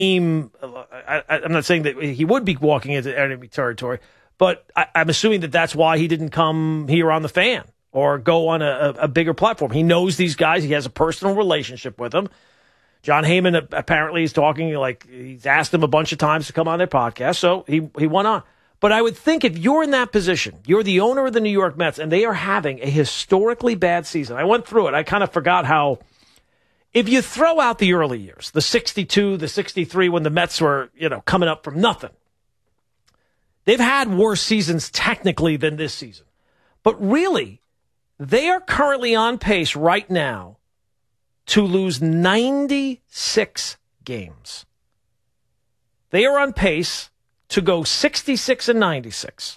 I'm not saying that he would be walking into enemy territory, but I'm assuming that that's why he didn't come here on the Fan or go on a bigger platform. He knows these guys. He has a personal relationship with them. John Heyman apparently is talking, like, he's asked him a bunch of times to come on their podcast, so he went on. But I would think if you're in that position, you're the owner of the New York Mets, and they are having a historically bad season. I went through it. I kind of forgot how, if you throw out the early years, the 62, the 63, when the Mets were, coming up from nothing, they've had worse seasons technically than this season. But really, they are currently on pace right now to lose 96 games. They are on pace to go 66-96.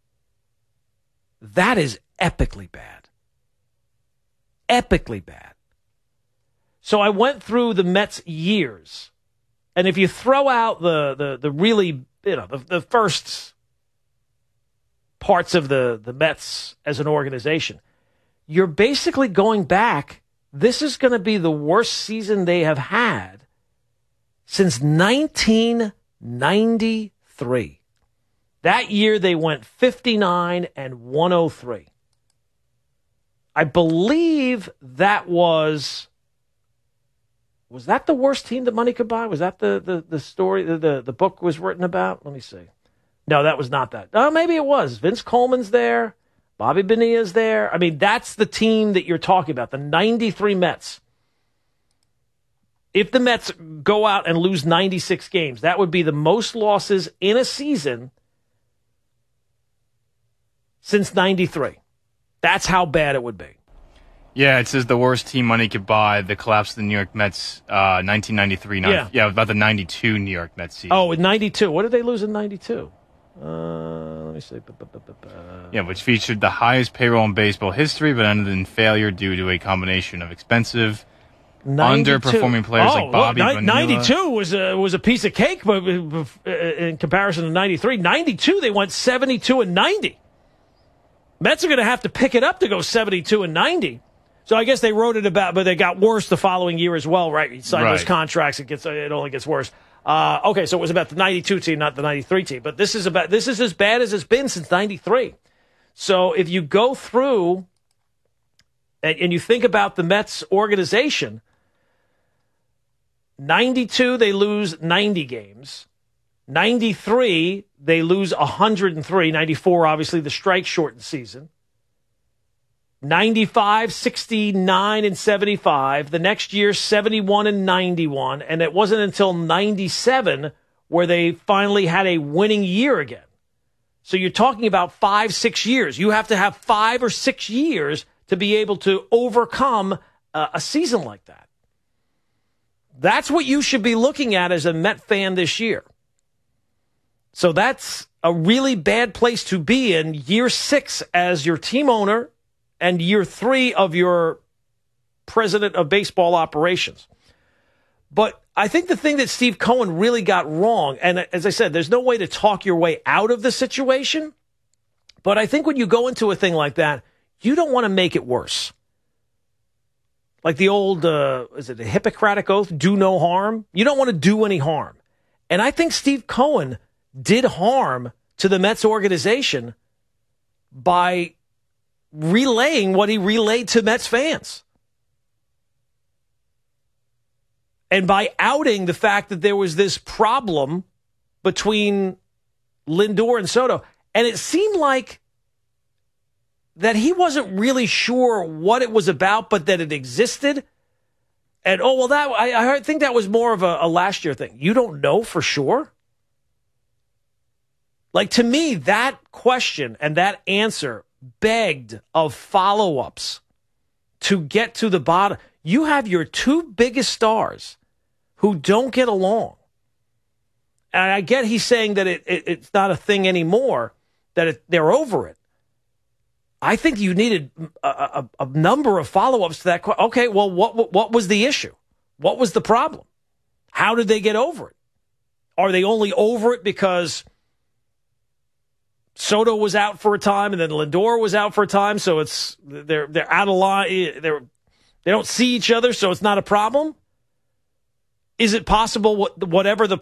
That is epically bad. Epically bad. So I went through the Mets years, and if you throw out the really, the first parts of the Mets as an organization, you're basically going back. This is going to be the worst season they have had since 1993. That year they went 59-103. I believe that was that the worst team that money could buy? Was that the story the book was written about? Let me see. No, that was not that. Oh, maybe it was. Vince Coleman's there. Bobby Bonilla's there. I mean, that's the team that you're talking about, the 93 Mets. If the Mets go out and lose 96 games, that would be the most losses in a season since 93. That's how bad it would be. Yeah, it says the worst team money could buy, the collapse of the New York Mets, 1993. Yeah, about the 92 New York Mets season. Oh, in 92. What did they lose in 92? Let me see. Yeah, which featured the highest payroll in baseball history, but ended in failure due to a combination of expensive, 92. Underperforming players like Bobby Bonilla. 92 was a piece of cake, but in comparison to 93. 92, they went 72-90. Mets are going to have to pick it up to go 72-90. So I guess they wrote it about, but they got worse the following year as well, right? You sign those contracts, it only gets worse. Okay, so it was about the 92 team, not the 93 team. But this is as bad as it's been since 93. So if you go through and you think about the Mets organization, 92, they lose 90 games. 93, they lose 103. 94, obviously, the strike-shortened season. 95, 69-75. The next year, 71-91. And it wasn't until 97 where they finally had a winning year again. So you're talking about 5-6 years. You have to have 5 or 6 years to be able to overcome a season like that. That's what you should be looking at as a Met fan this year. So that's a really bad place to be in year 6 as your team owner and year 3 of your president of baseball operations. But I think the thing that Steve Cohen really got wrong, and as I said, there's no way to talk your way out of the situation, but I think when you go into a thing like that, you don't want to make it worse. Like the old, is it a Hippocratic Oath, do no harm? You don't want to do any harm. And I think Steve Cohen did harm to the Mets organization by relaying what he relayed to Mets fans. And by outing the fact that there was this problem between Lindor and Soto. And it seemed like that he wasn't really sure what it was about, but that it existed. And, I think that was more of a last year thing. You don't know for sure? Like, to me, that question and that answer begged of follow-ups to get to the bottom. You have your 2 biggest stars who don't get along. And I get he's saying that it's not a thing anymore, that they're over it. I think you needed a number of follow-ups to that question. Okay, well, what was the issue? What was the problem? How did they get over it? Are they only over it because Soto was out for a time and then Lindor was out for a time, so they're out of line. They don't see each other, so it's not a problem? Is it possible, whatever the